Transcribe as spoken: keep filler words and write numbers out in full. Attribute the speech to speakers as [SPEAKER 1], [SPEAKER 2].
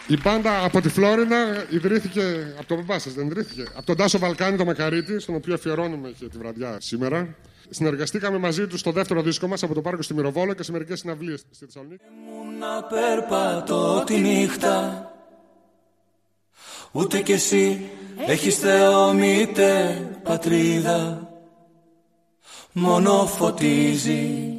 [SPEAKER 1] Η μπάντα από τη Φλόριντα ιδρύθηκε από τον μπαμπά σας, δεν ιδρύθηκε? Από τον Τάσο Βαλκάνη, το Μακαρίτη, στον οποίο αφιερώνουμε και τη βραδιά σήμερα. Συνεργαστήκαμε μαζί του στο δεύτερο δίσκο μας από το πάρκο στη Μυροβόλο και σε μερικές συναυλίες στη Θεσσαλονίκη.
[SPEAKER 2] Ήμουν να περπατώ τη νύχτα, ούτε κι εσύ έχεις Θεό μήτε πατρίδα. Μόνο φωτίζει